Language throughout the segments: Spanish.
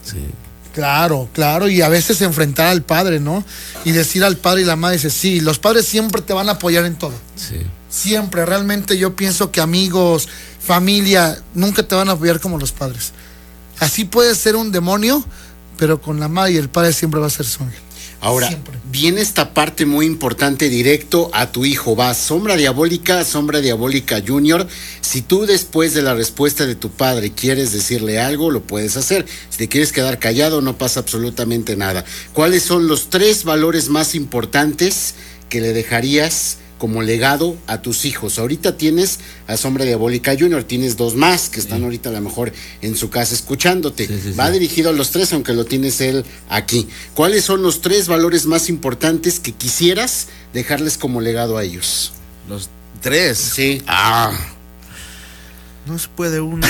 Sí. Claro, claro, y a veces enfrentar al padre, ¿no? Y decir al padre y la madre, dice, sí, los padres siempre te van a apoyar en todo. Sí. Siempre, realmente yo pienso que amigos, familia, nunca te van a apoyar como los padres. Así puede ser un demonio, pero con la madre y el padre siempre va a ser su ángel. Ahora, Siempre. viene esta parte muy importante directo a tu hijo. Va, Sombra Diabólica Junior. Si tú después de la respuesta de tu padre quieres decirle algo, lo puedes hacer. Si te quieres quedar callado, no pasa absolutamente nada. ¿Cuáles son los 3 valores más importantes que le dejarías como legado a tus hijos? Ahorita tienes a Sombra Diabólica Junior, tienes 2 más que están ahorita a lo mejor en su casa escuchándote. Va dirigido a los 3, aunque lo tienes él aquí. ¿Cuáles son los 3 valores más importantes que quisieras dejarles como legado a ellos? Los 3. Sí. No se puede uno.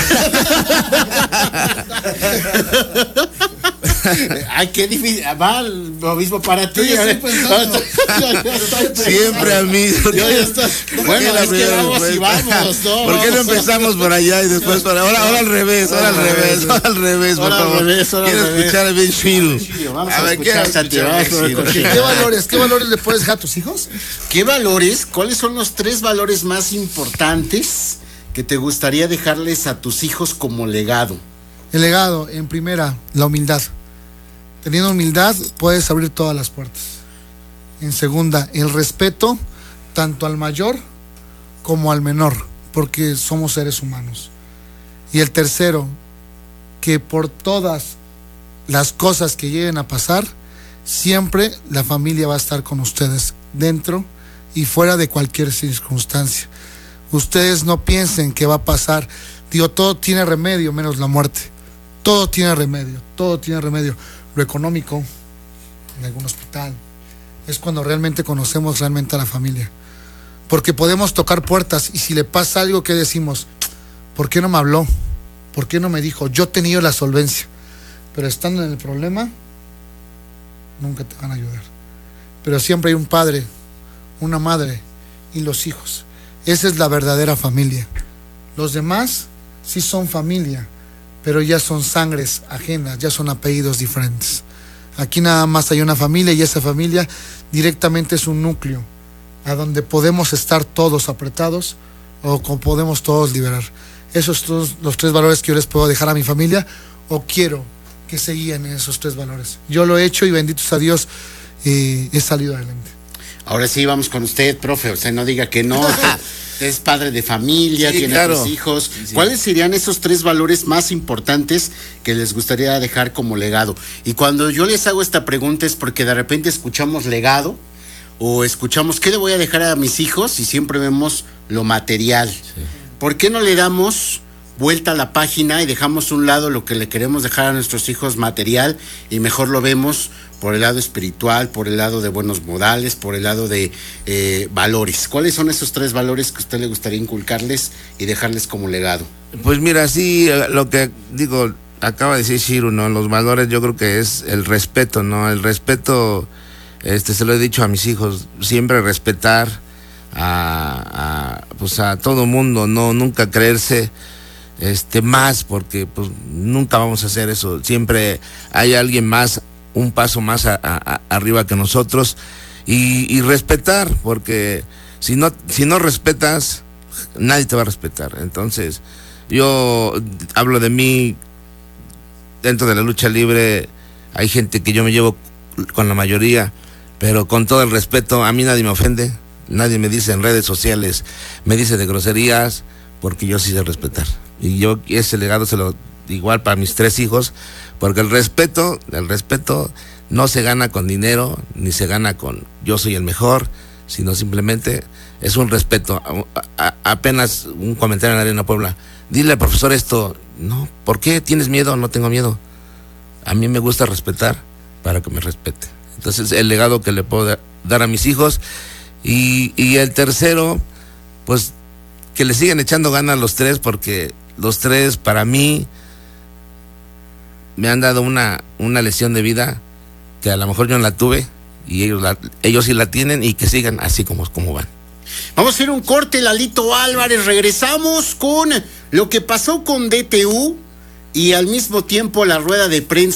Ay, qué difícil. Va lo mismo para ti. Yo ya estoy pensando. Siempre a mí. Bueno, es que vamos y vamos, ¿no? ¿Por qué no empezamos por allá y después por ahora? Ahora al revés, por favor. Quiero escuchar a Ben Shiro. Vamos a escuchar a Santiago. ¿Qué valores le puedes dejar a tus hijos? ¿Qué valores? ¿Cuáles son los 3 valores más importantes que te gustaría dejarles a tus hijos como legado? El legado, en primera, la humildad. Teniendo humildad puedes abrir todas las puertas. En segunda, el respeto tanto al mayor como al menor, porque somos seres humanos. Y el tercero, que por todas las cosas que lleguen a pasar, siempre la familia va a estar con ustedes, dentro y fuera de cualquier circunstancia. Ustedes no piensen que va a pasar. Digo, todo tiene remedio menos la muerte. Todo tiene remedio, todo tiene remedio. Lo económico, en algún hospital, es cuando realmente conocemos realmente a la familia. Porque podemos tocar puertas y si le pasa algo, ¿qué decimos? ¿Por qué no me habló? ¿Por qué no me dijo? Yo he tenido la solvencia. Pero estando en el problema, nunca te van a ayudar. Pero siempre hay un padre, una madre y los hijos. Esa es la verdadera familia. Los demás sí son familia, pero ya son sangres ajenas, ya son apellidos diferentes. Aquí nada más hay una familia y esa familia directamente es un núcleo a donde podemos estar todos apretados o podemos todos liberar. Esos son los 3 valores que yo les puedo dejar a mi familia o quiero que se guíen en esos 3 valores. Yo lo he hecho y bendito sea Dios, he salido adelante. Ahora sí, vamos con usted, profe. O sea, no diga que no. Es padre de familia, Sí, tiene claro. 3 hijos. Sí. ¿Cuáles serían esos 3 valores más importantes que les gustaría dejar como legado? Y cuando yo les hago esta pregunta es porque de repente escuchamos legado o escuchamos ¿qué le voy a dejar a mis hijos? Y siempre vemos lo material. Sí. ¿Por qué no le damos vuelta a la página y dejamos a un lado lo que le queremos dejar a nuestros hijos material y mejor lo vemos por el lado espiritual, por el lado de buenos modales, por el lado de valores? ¿Cuáles son esos 3 valores que a usted le gustaría inculcarles y dejarles como legado? Pues mira, sí, lo que digo, acaba de decir Shiro, ¿no? Los valores yo creo que es el respeto, ¿no? El respeto, se lo he dicho a mis hijos, siempre respetar pues a todo mundo, no, nunca creerse más, porque pues nunca vamos a hacer eso. Siempre hay alguien más, un paso más arriba que nosotros, y respetar, porque si no respetas, nadie te va a respetar. Entonces, yo hablo de mí dentro de la lucha libre. Hay gente que yo me llevo con la mayoría, pero con todo el respeto, a mí nadie me ofende, nadie me dice en redes sociales, me dice de groserías, porque yo sí sé respetar. Y yo ese legado se lo igual para mis 3 hijos, porque el respeto no se gana con dinero, ni se gana con yo soy el mejor, sino simplemente es un respeto. Apenas un comentario en la Arena Puebla, dile al profesor esto, no, ¿por qué tienes miedo? No tengo miedo. A mí me gusta respetar para que me respete. Entonces el legado que le puedo dar a mis hijos. Y el tercero, pues que le sigan echando ganas los 3, porque los 3 para mí me han dado una lección de vida que a lo mejor yo no la tuve y ellos sí la tienen, y que sigan así como van. Vamos a hacer un corte, Lalito Álvarez. Regresamos con lo que pasó con DTU y al mismo tiempo la rueda de prensa